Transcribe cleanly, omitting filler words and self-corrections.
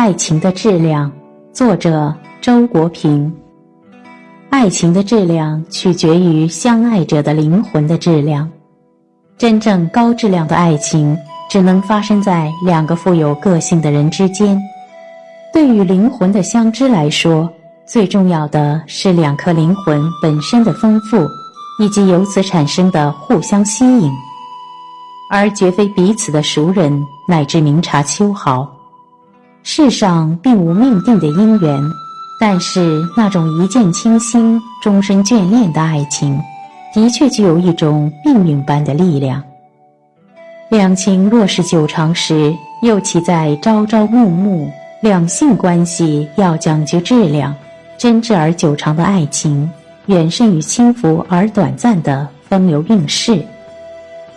爱情的质量，作者周国平。爱情的质量取决于相爱者的灵魂的质量。真正高质量的爱情只能发生在两个富有个性的人之间。对于灵魂的相知来说，最重要的是两颗灵魂本身的丰富，以及由此产生的互相吸引，而绝非彼此的熟人乃至明察秋毫。世上并无命定的姻缘，但是那种一见倾心终身眷恋的爱情的确具有一种命运般的力量。两情若是久长时，又岂在朝朝暮暮。两性关系要讲究质量，真挚而久长的爱情远胜于轻浮而短暂的风流韵事。